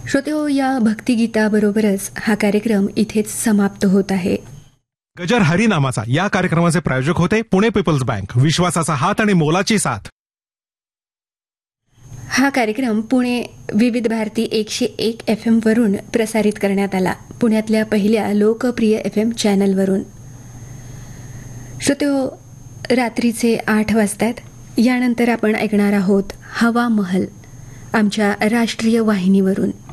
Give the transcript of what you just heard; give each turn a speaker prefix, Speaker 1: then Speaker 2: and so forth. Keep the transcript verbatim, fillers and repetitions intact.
Speaker 1: श्रोते हो, या भक्तिगीताबरोबरच हा कार्यक्रम इथेच समाप्त होत आहे.
Speaker 2: गजर हरिनामाचा या कार्यक्रमाचे प्रायोजक होते पुणे पीपल्स बँक. विश्वासाचा हात आणि मोलाची साथ.
Speaker 1: हा कार्यक्रम पुणे विविध भारती एकशे एक एफ एम वरून प्रसारित करण्यात आला, पुण्यातल्या पहिल्या लोकप्रिय एफ एम चॅनलवरून. श्रोते हो, रात्रीचे आठ वाजतात. यानंतर आपण ऐकणार आहोत हवा महल आमच्या राष्ट्रीय वाहिनीवरून.